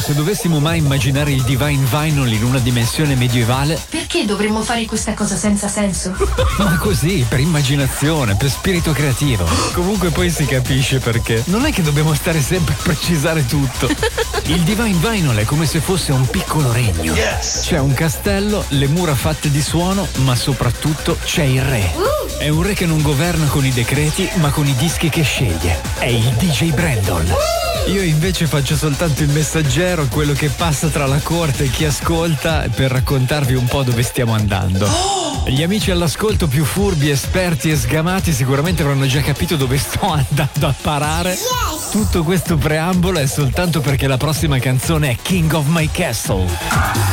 se dovessimo mai immaginare il Divine Vinyl in una dimensione medievale. Perché dovremmo fare questa cosa senza senso? Ma così, per immaginazione, per spirito creativo. Comunque poi si capisce perché. Non è che dobbiamo stare sempre a precisare tutto. Il Divine Vinyl è come se fosse un piccolo regno. C'è un castello, le mura fatte di suono, ma soprattutto c'è il re. È un re che non governa con i decreti, ma con i dischi che sceglie. È il DJ Brandon. Io invece faccio soltanto il messaggero, quello che passa tra la corte e chi ascolta, per raccontarvi un po' dove stiamo andando. Gli amici all'ascolto più furbi, esperti e sgamati sicuramente avranno già capito dove sto andando a parare. Tutto questo preambolo è soltanto perché la prossima canzone è King of My Castle.